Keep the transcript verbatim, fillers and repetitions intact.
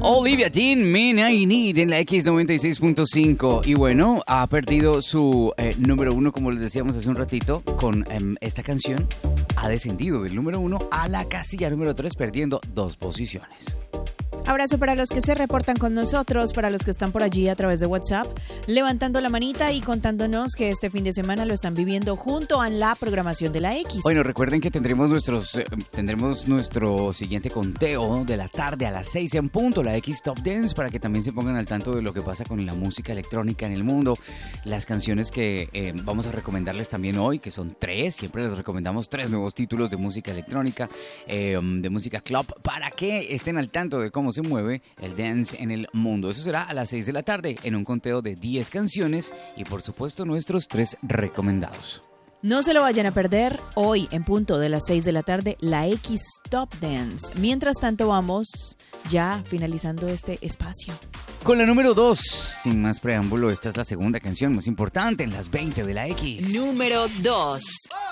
Olivia Dean, Man I Need en la X noventa y seis punto cinco. Y bueno, ha perdido su eh, número uno, como les decíamos hace un ratito, con eh, esta canción. Ha descendido del número uno a la casilla número tres, perdiendo dos posiciones. Abrazo para los que se reportan con nosotros, para los que están por allí a través de WhatsApp, levantando la manita y contándonos que este fin de semana lo están viviendo junto a la programación de la X. Bueno, recuerden que tendremos nuestros eh, tendremos nuestro siguiente conteo de la tarde a las seis en punto, la X Top Dance, para que también se pongan al tanto de lo que pasa con la música electrónica en el mundo, las canciones que eh, vamos a recomendarles también hoy, que son tres, siempre les recomendamos tres nuevos títulos de música electrónica, eh, de música club, para que estén al tanto de cómo se mueve el dance en el mundo. Eso será a las seis de la tarde en un conteo de diez canciones y por supuesto nuestros tres recomendados. No se lo vayan a perder hoy en punto de las seis de la tarde, la X Top Dance. Mientras tanto vamos ya finalizando este espacio. Con la número dos, sin más preámbulo, esta es la segunda canción más importante en las veinte de la X. Número dos.